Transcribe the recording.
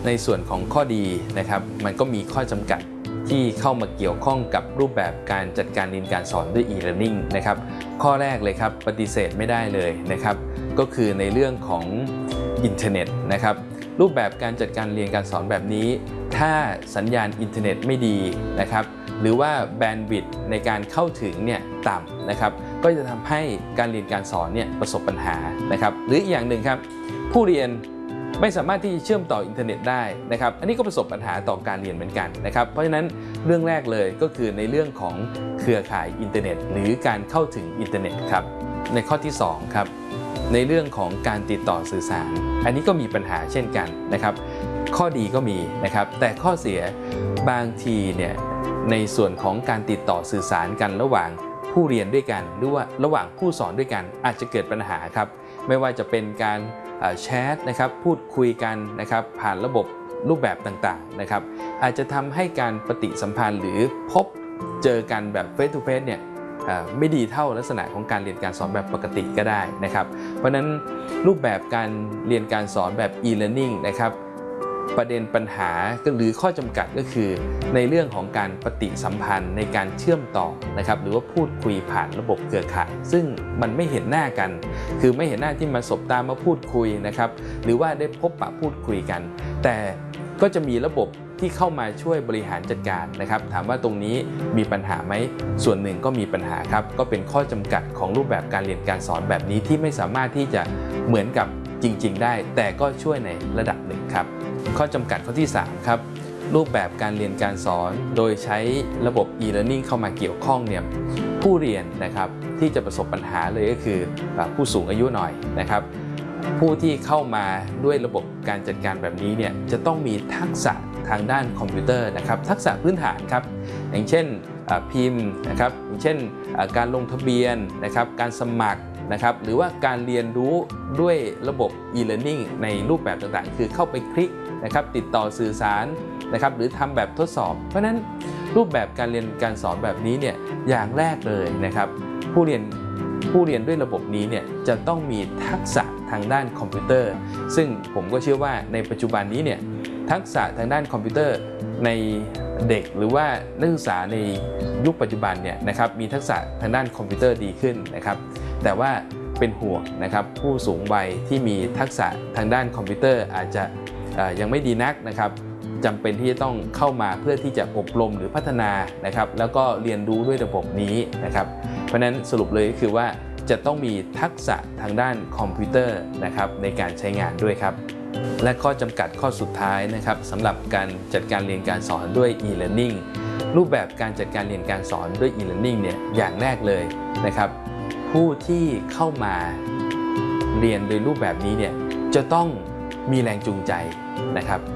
ในส่วนของข้อดีนะครับมันก็มีข้อจำกัดที่เข้ามาเกี่ยวข้องกับรูปแบบการจัดการเรียนการสอนด้วย e-learning นะครับข้อแรกเลยครับปฏิเสธไม่ได้เลยนะครับก็คือในเรื่องของอินเทอร์เน็ตนะครับรูปแบบการจัดการเรียนการสอนแบบนี้ถ้าสัญญาณอินเทอร์เน็ตไม่ดีนะครับหรือว่าแบนด์วิดต์ในการเข้าถึงเนี่ยต่ำนะครับก็จะทำให้การเรียนการสอนเนี่ยประสบปัญหานะครับหรืออีกอย่างหนึ่งครับผู้เรียนไม่สามารถที่จะเชื่อมต่ออินเทอร์เน็ตได้นะครับอันนี้ก็ประสบปัญหาต่อการเรียนเหมือนกันนะครับเพราะฉะนั้นเรื่องแรกเลยก็คือในเรื่องของเครือข่ายอินเทอร์เน็ตหรือการเข้าถึงอินเทอร์เน็ตครับในข้อที่2ครับในเรื่องของการติดต่อสื่อสารอันนี้ก็มีปัญหาเช่นกันนะครับข้อดีก็มีนะครับแต่ข้อเสียบางทีเนี่ยในส่วนของการติดต่อสื่อสารกันระหว่างผู้เรียนด้วยกันหรือว่าระหว่างผู้สอนด้วยกันอาจจะเกิดปัญหาครับไม่ว่าจะเป็นการแชทนะครับพูดคุยกันนะครับผ่านระบบรูปแบบต่างๆนะครับอาจจะทำให้การปฏิสัมพันธ์หรือพบเจอกันแบบ face to face เนี่ยไม่ดีเท่าลักษณะของการเรียนการสอนแบบปกติก็ได้นะครับเพราะฉะนั้นรูปแบบการเรียนการสอนแบบ e-learning นะครับประเด็นปัญหาหรือข้อจำกัดก็คือในเรื่องของการปฏิสัมพันธ์ในการเชื่อมต่อนะครับหรือว่าพูดคุยผ่านระบบเครือข่ายซึ่งมันไม่เห็นหน้ากันคือไม่เห็นหน้าที่มาสบตามาพูดคุยนะครับหรือว่าได้พบปะพูดคุยกันแต่ก็จะมีระบบที่เข้ามาช่วยบริหารจัดการนะครับถามว่าตรงนี้มีปัญหาไหมส่วนหนึ่งก็มีปัญหาครับก็เป็นข้อจำกัดของรูปแบบการเรียนการสอนแบบนี้ที่ไม่สามารถที่จะเหมือนกับจริงๆได้แต่ก็ช่วยในระดับหนึ่งครับข้อจำกัดข้อที่3ครับรูปแบบการเรียนการสอนโดยใช้ระบบ e-learning เข้ามาเกี่ยวข้องเนี่ยผู้เรียนนะครับที่จะประสบปัญหาเลยก็คือผู้สูงอายุหน่อยนะครับผู้ที่เข้ามาด้วยระบบการจัดการแบบนี้เนี่ยจะต้องมีทักษะทางด้านคอมพิวเตอร์นะครับทักษะพื้นฐานครับอย่างเช่นพิมพ์นะครับอย่างเช่นการลงทะเบียนนะครับการสมัครนะครับหรือว่าการเรียนรู้ด้วยระบบ e-learning ในรูปแบบต่างๆคือเข้าไปคลิกนะครับติดต่อสื่อสารนะครับหรือทำแบบทดสอบเพราะฉะนั้นรูปแบบการเรียนการสอนแบบนี้เนี่ยอย่างแรกเลยนะครับผู้เรียนด้วยระบบนี้เนี่ยจะต้องมีทักษะทางด้านคอมพิวเตอร์ซึ่งผมก็เชื่อว่าในปัจจุบันนี้เนี่ยทักษะทางด้านคอมพิวเตอร์ในเด็กหรือว่านักศึกษาในยุคปัจจุบันเนี่ยนะครับมีทักษะทางด้านคอมพิวเตอร์ดีขึ้นนะครับแต่ว่าเป็นห่วงนะครับผู้สูงวัยที่มีทักษะทางด้านคอมพิวเตอร์อาจจะยังไม่ดีนักนะครับจำเป็นที่จะต้องเข้ามาเพื่อที่จะอบรมหรือพัฒนานะครับแล้วก็เรียนรู้ด้วยระบบนี้นะครับเพราะฉะนั้นสรุปเลยก็คือว่าจะต้องมีทักษะทางด้านคอมพิวเตอร์นะครับในการใช้งานด้วยครับและข้อจำกัดข้อสุดท้ายนะครับสำหรับการจัดการเรียนการสอนด้วย e-learning รูปแบบการจัดการเรียนการสอนด้วย e-learning เนี่ยอย่างแรกเลยนะครับผู้ที่เข้ามาเรียนโดยรูปแบบนี้เนี่ยจะต้องมีแรงจูงใจนะครับ